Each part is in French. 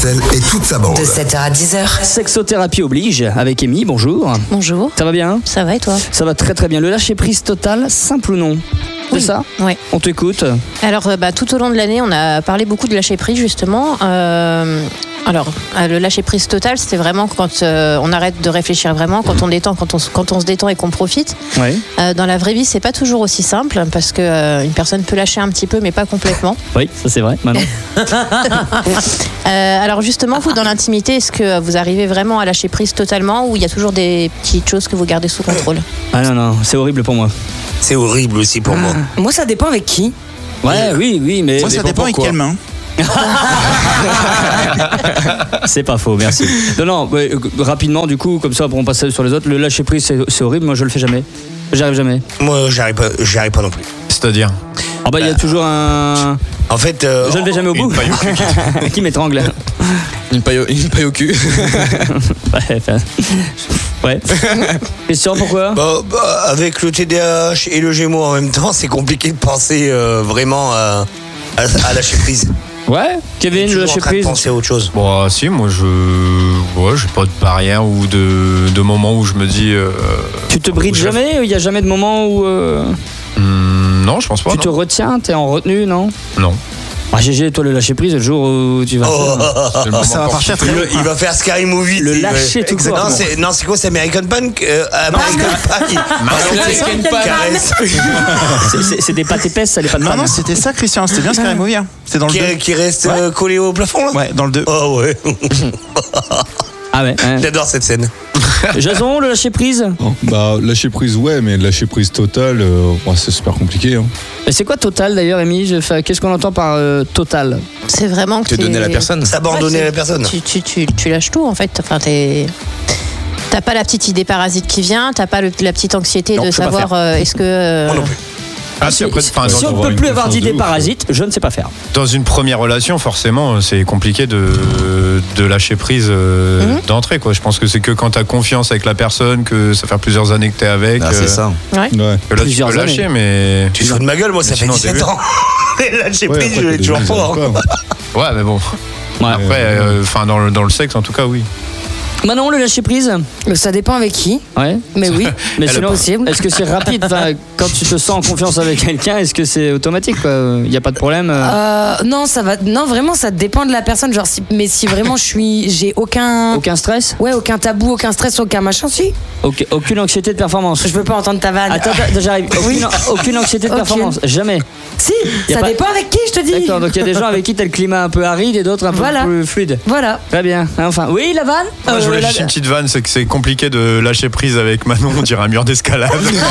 Estelle et toute sa bande. De 7h à 10h. Sexothérapie oblige avec Amy, bonjour. Bonjour. Ça va bien ? Ça va et toi ? Ça va très très bien. Le lâcher prise total, simple ou non ? C'est ça ? Oui. On t'écoute. Alors, tout au long de l'année, on a parlé beaucoup de lâcher prise, justement. Le lâcher prise total, c'était vraiment quand on arrête de réfléchir vraiment, quand on détend, quand on se détend et qu'on profite. Oui. Dans la vraie vie, c'est pas toujours aussi simple parce que une personne peut lâcher un petit peu, mais pas complètement. Oui, ça c'est vrai. Manon. Alors justement, vous, dans l'intimité, est-ce que vous arrivez vraiment à lâcher prise totalement ou il y a toujours des petites choses que vous gardez sous contrôle ? Ah non, c'est horrible pour moi. C'est horrible aussi pour moi. Moi, ça dépend avec qui. Ouais, oui, mais... Moi, ça dépend avec quelle main. C'est pas faux, merci. Non, rapidement, du coup, comme ça, on passe sur les autres. Le lâcher prise, c'est horrible. Moi, je le fais jamais. J'arrive jamais. Moi, j'arrive pas non plus. C'est-à-dire Ah bah, il y a toujours un... En fait... Je ne vais jamais au bout. Qui m'étrangle. Une paille au cul. Ouais. Question, pourquoi ? Avec le TDAH et le Gémeaux en même temps, c'est compliqué de penser vraiment à lâcher prise. Ouais, Kevin, le lâcher prise. Penser à autre chose. Bon, si, moi, j'ai pas de barrière ou de moment où je me dis... Tu te brides jamais ? Il n'y a jamais de moment où... Non, je pense pas. Tu te retiens ? T'es en retenue, non ? Non. Ah, GG, toi, le lâcher prise, le jour où tu vas... Ça va partir très Il va faire Scary Movie. Le lâcher tout court. Non, c'est quoi, c'est American Punk American Pie. C'est des pâtes épaisses, ça n'est pas de Non, c'était ça, Christian. C'était bien Scary Movie. C'était dans le 2. Qui reste collé au plafond, là ? Ouais, dans le 2. Oh, ouais. Ah ouais. J'adore cette scène. Jason, le lâcher prise ? Lâcher prise, ouais, mais lâcher prise totale, c'est super compliqué. Hein. Et c'est quoi total d'ailleurs, Amy ? Qu'est-ce qu'on entend par total ? C'est vraiment que Te donner à la personne. S'abandonner à la personne. Tu lâches tout en fait. Enfin, t'as pas la petite idée parasite qui vient, t'as pas la petite anxiété de savoir est-ce que. Moi non plus. Ah, si, après, si on ne peut plus avoir d'idées parasites, je ne sais pas faire. Dans une première relation, forcément, c'est compliqué de lâcher prise d'entrée, quoi. Je pense que c'est que quand tu as confiance avec la personne, que ça fait plusieurs années que tu es avec. C'est ça. Ouais. Que là, Plusieurs tu peux lâcher, mais. Tu te fous de ma gueule, moi, ça fait 17 ans. Lâcher prise, je l'ai toujours pas. Ouais, mais bon. Ouais. Après, dans le sexe, en tout cas, oui. Manon, le lâcher prise ? Ça dépend avec qui. Ouais. Mais oui, Mais c'est sinon, possible. est-ce que c'est rapide ? Quand tu te sens en confiance avec quelqu'un, est-ce que c'est automatique ? Il n'y a pas de problème Non, ça va. Non, vraiment, ça dépend de la personne. Genre, mais si vraiment j'ai aucun. Aucun stress ? Ouais, aucun tabou, aucun stress, aucun machin, si. Aucune anxiété de performance ? Je veux pas entendre ta vanne. Attends, j'arrive. Aucune anxiété de performance ? Jamais. Si, Y a ça pas- dépend avec qui, je te dis. D'accord, donc il y a des gens avec qui t'as le climat un peu aride et d'autres un peu plus fluide. Voilà. Très bien. Enfin, oui, la vanne ? Moi, je voulais juste une petite vanne, c'est que c'est compliqué de lâcher prise avec Manon, on dirait un mur d'escalade.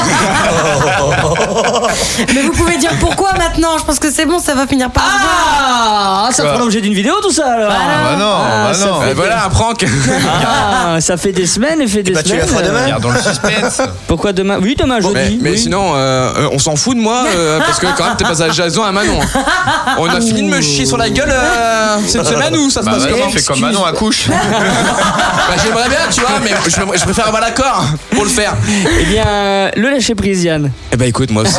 Mais vous pouvez dire pourquoi maintenant. Je pense que c'est bon, ça va finir par. Ça fera l'objet d'une vidéo tout ça alors. non. Voilà un prank. Ça fait des semaines et fait des Tu semaines. la feras demain ? Dans le suspense. Pourquoi demain ? Oui, demain jeudi. Mais oui. sinon, on s'en fout de moi parce que quand même t'es passé à Jason à Manon. On a fini de me chier sur la gueule cette semaine ou ça se passe comment ? Fais comme Manon accouche. J'aimerais bien, tu vois, mais je préfère avoir l'accord pour le faire. Eh bien, le lâcher prise, Yann. Eh ben écoute, moi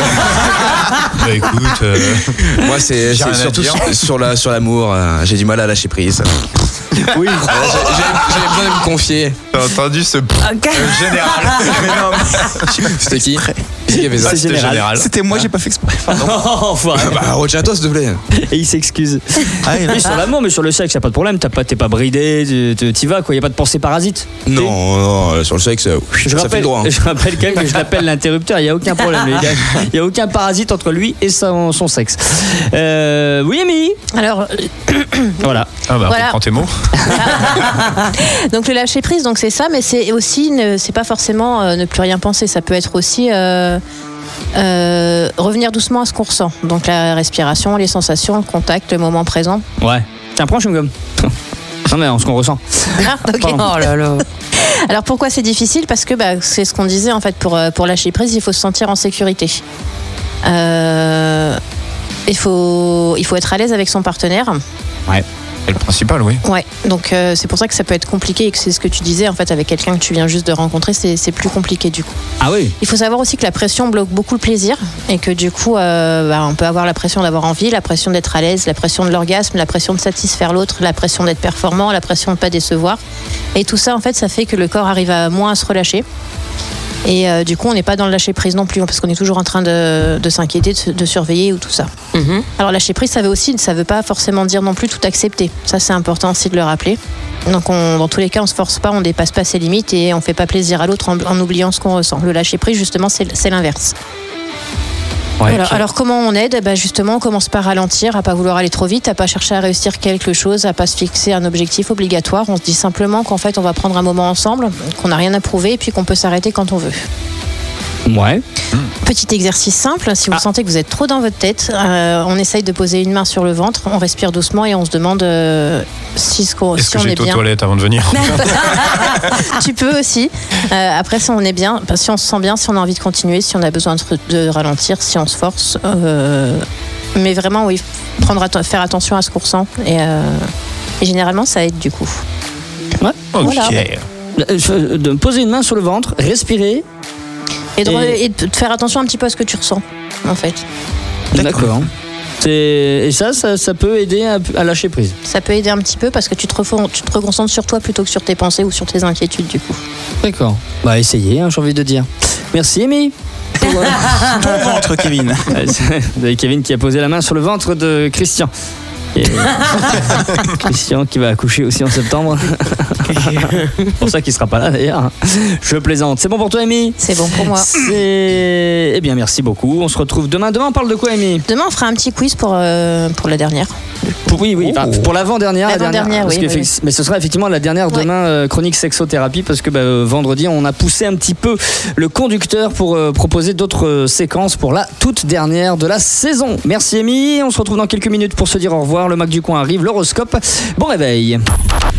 c'est J'ai rien à surtout dire. sur l'amour. J'ai du mal à lâcher prise. Oui. J'ai besoin de me confier. T'as entendu ce général. Mais non, C'était qui ? Qui avait ça ? C'est général. C'était moi, j'ai pas fait exprès. Enfoiré. Bah retiens-toi s'il te plaît. Et il s'excuse. Oui, sur l'amour, mais sur le sexe, y a pas de problème. T'es pas bridé, t'y vas quoi. Y a pas de pensée parasite. Non, sur le sexe, ça fait le droit. Je rappelle quand même que je l'appelle l'interrupteur. Il y a aucun problème. Il y a aucun parasite entre lui et son sexe. Oui, Amy. Alors, Voilà. Voilà. Prends tes mots. donc le lâcher prise, donc c'est ça, mais c'est aussi, c'est pas forcément ne plus rien penser. Ça peut être aussi revenir doucement à ce qu'on ressent. Donc la respiration, les sensations, le contact, le moment présent. Ouais. Tiens, prends chewing-gum. Non mais ce qu'on ressent. Ah, ok. Oh là là. Alors pourquoi c'est difficile ? Parce que c'est ce qu'on disait en fait, pour lâcher prise, il faut se sentir en sécurité. Il faut être à l'aise avec son partenaire. Ouais. C'est le principal, oui. Ouais, donc c'est pour ça que ça peut être compliqué et que c'est ce que tu disais en fait avec quelqu'un que tu viens juste de rencontrer, c'est plus compliqué du coup. Ah oui. Il faut savoir aussi que la pression bloque beaucoup le plaisir et que du coup on peut avoir la pression d'avoir envie, la pression d'être à l'aise, la pression de l'orgasme, la pression de satisfaire l'autre, la pression d'être performant, la pression de pas décevoir. Et tout ça en fait ça fait que le corps arrive à moins à se relâcher. Et du coup, on n'est pas dans le lâcher prise non plus, parce qu'on est toujours en train de s'inquiéter, de surveiller ou tout ça. Alors lâcher prise, ça veut pas forcément dire non plus tout accepter. Ça, c'est important aussi de le rappeler. Donc, dans tous les cas, on se force pas, on dépasse pas ses limites et on fait pas plaisir à l'autre en oubliant ce qu'on ressent. Le lâcher prise, justement, c'est l'inverse. Ouais, Voilà. Alors comment on aide ? Justement, on commence par ralentir, à pas vouloir aller trop vite, à pas chercher à réussir quelque chose, à pas se fixer un objectif obligatoire. On se dit simplement qu'en fait on va prendre un moment ensemble, qu'on n'a rien à prouver et puis qu'on peut s'arrêter quand on veut. Ouais. Petit exercice simple, si vous sentez que vous êtes trop dans votre tête, on essaye de poser une main sur le ventre, on respire doucement et on se demande si Est-ce on que est j'étais aux bien. toilettes avant de venir? Tu peux aussi. Après, si on est bien, si on se sent bien, si on a envie de continuer, si on a besoin de ralentir, si on se force. Mais vraiment, oui, faire attention à ce qu'on ressent. Et généralement, ça aide du coup. Ouais. Ok. Voilà. De poser une main sur le ventre, respirer. Et de faire attention un petit peu à ce que tu ressens, en fait. D'accord. Et ça peut aider à lâcher prise. Ça peut aider un petit peu parce que tu te reconcentres sur toi plutôt que sur tes pensées ou sur tes inquiétudes, du coup. D'accord. Bah essayez, hein, j'ai envie de dire. Merci Amy. Ton ventre, Kevin. Vous avez Kevin qui a posé la main sur le ventre de Christian. Et Christian qui va accoucher aussi en septembre. C'est pour ça qu'il sera pas là d'ailleurs. Je plaisante. C'est bon pour toi, Amy? C'est bon pour moi. Eh bien, merci beaucoup. On se retrouve demain. Demain, on parle de quoi, Amy? Demain, on fera un petit quiz pour la dernière. Oui, enfin, pour l'avant-dernière. L'avant-dernière, parce oui, que oui. Mais ce sera effectivement la dernière demain, chronique sexothérapie, parce que vendredi, on a poussé un petit peu le conducteur pour proposer d'autres séquences pour la toute dernière de la saison. Merci, Amy. On se retrouve dans quelques minutes pour se dire au revoir. Le Mac du coin arrive, l'horoscope. Bon réveil.